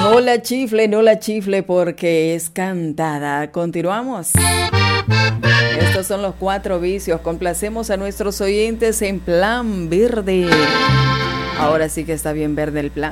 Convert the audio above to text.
No la chifle porque es cantada. Continuamos. Estos son los 4 vicios. Complacemos a nuestros oyentes en plan verde. Ahora sí que está bien verde el plan.